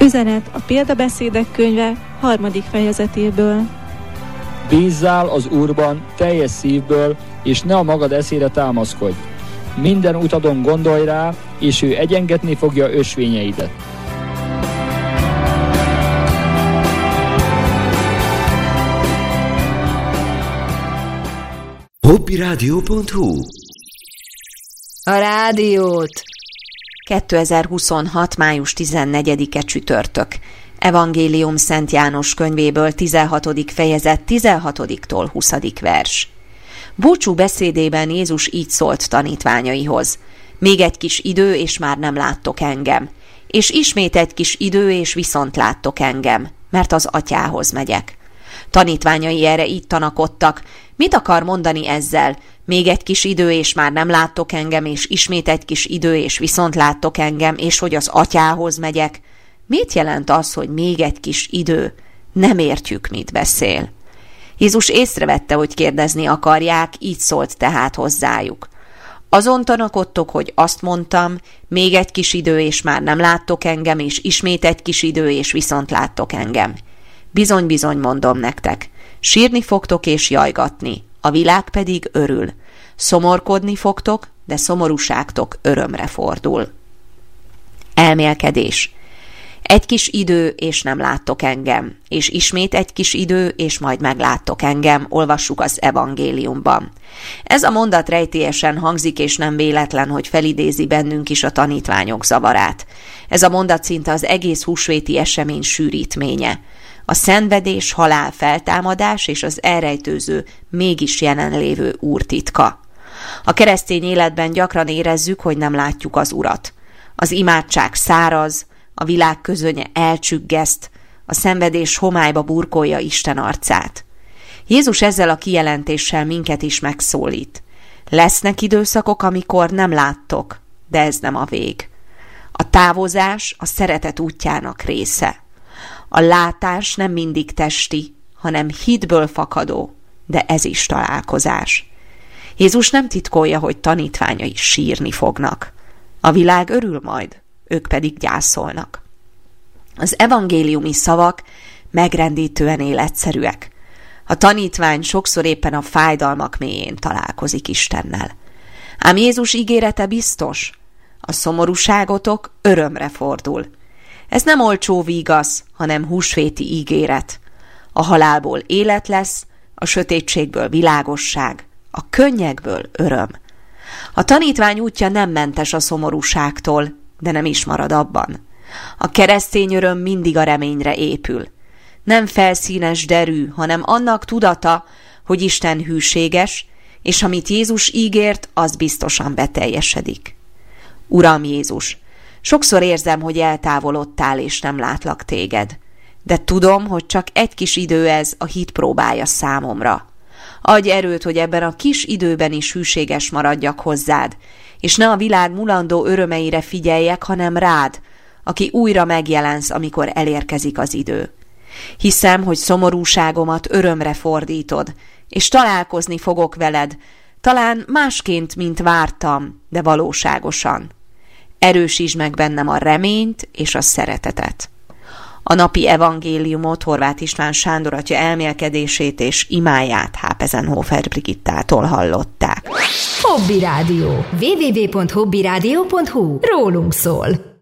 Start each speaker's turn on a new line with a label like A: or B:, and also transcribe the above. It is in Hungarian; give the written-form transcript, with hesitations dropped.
A: Üzenet a Példabeszédek könyve 3. fejezetéből.
B: Bízzál az Úrban teljes szívből, és ne a magad eszére támaszkodj. Minden utadon gondolj rá, és ő egyengetni fogja ösvényeidet.
C: Hobbiradio.hu.
D: A rádiót! 2026. május 14-e csütörtök. Evangélium Szent János könyvéből 16. fejezet 16-tól 20. vers. Búcsú beszédében Jézus így szólt tanítványaihoz: még egy kis idő, és már nem láttok engem. És ismét egy kis idő, és viszont láttok engem, mert az Atyához megyek. Tanítványai erre így tanakodtak: mit akar mondani ezzel? Még egy kis idő, és már nem láttok engem, és ismét egy kis idő, és viszont láttok engem, és hogy az Atyához megyek. Mit jelent az, hogy még egy kis idő? Nem értjük, mit beszél. Jézus észrevette, hogy kérdezni akarják, így szólt tehát hozzájuk: azon tanakodtok, hogy azt mondtam, még egy kis idő, és már nem láttok engem, és ismét egy kis idő, és viszont láttok engem. Bizony, bizony mondom nektek, sírni fogtok és jajgatni, a világ pedig örül. Szomorkodni fogtok, de szomorúságtok örömre fordul. Elmélkedés. Egy kis idő, és nem láttok engem, és ismét egy kis idő, és majd megláttok engem, olvassuk az evangéliumban. Ez a mondat rejtélyesen hangzik, és nem véletlen, hogy felidézi bennünk is a tanítványok zavarát. Ez a mondat szinte az egész húsvéti esemény sűrítménye. A szenvedés, halál, feltámadás és az elrejtőző, mégis jelenlévő Úr titka. A keresztény életben gyakran érezzük, hogy nem látjuk az Urat. Az imádság száraz, a világ közönye elcsüggeszt, a szenvedés homályba burkolja Isten arcát. Jézus ezzel a kijelentéssel minket is megszólít. Lesznek időszakok, amikor nem láttok, de ez nem a vég. A távozás a szeretet útjának része. A látás nem mindig testi, hanem hitből fakadó, de ez is találkozás. Jézus nem titkolja, hogy tanítványai sírni fognak. A világ örül majd, ők pedig gyászolnak. Az evangéliumi szavak megrendítően életszerűek. A tanítvány sokszor éppen a fájdalmak mélyén találkozik Istennel. Ám Jézus ígérete biztos: a szomorúságotok örömre fordul. Ez nem olcsó vígasz, hanem húsvéti ígéret. A halálból élet lesz, a sötétségből világosság, a könnyekből öröm. A tanítvány útja nem mentes a szomorúságtól, de nem is marad abban. A keresztény öröm mindig a reményre épül. Nem felszínes derű, hanem annak tudata, hogy Isten hűséges, és amit Jézus ígért, az biztosan beteljesedik. Uram Jézus, sokszor érzem, hogy eltávolodtál, és nem látlak téged. De tudom, hogy csak egy kis idő ez, a hit próbája számomra. Adj erőt, hogy ebben a kis időben is hűséges maradjak hozzád, és ne a világ mulandó örömeire figyeljek, hanem rád, aki újra megjelensz, amikor elérkezik az idő. Hiszem, hogy szomorúságomat örömre fordítod, és találkozni fogok veled, talán másként, mint vártam, de valóságosan. Erősítsd meg bennem a reményt és a szeretetet. A napi evangéliumot Horváth István Sándor atya elmélkedését és imáját Hápezenhofer Brigittától hallották.
E: Hobby Rádió. www.hobbiradio.hu. Rólunk szól.